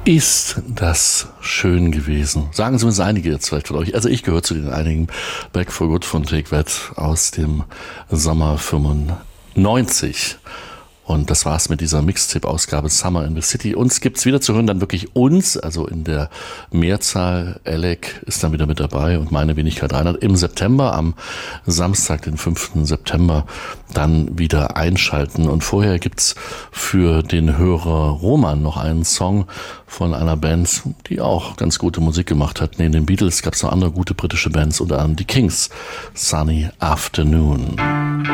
Ist das schön gewesen? Sagen zumindest einige jetzt vielleicht von euch. Also ich gehöre zu den einigen. Back for Good von Take That aus dem Sommer 95. Und das war's mit dieser Mixtape-Ausgabe Summer in the City. Uns gibt's wieder zu hören, dann wirklich uns, also in der Mehrzahl. Alec ist dann wieder mit dabei und meine Wenigkeit Reinhard im September, am Samstag, den 5. September, dann wieder einschalten. Und vorher gibt's für den Hörer Roman noch einen Song von einer Band, die auch ganz gute Musik gemacht hat. Neben den Beatles gab's noch andere gute britische Bands, unter anderem die Kings, Sunny Afternoon.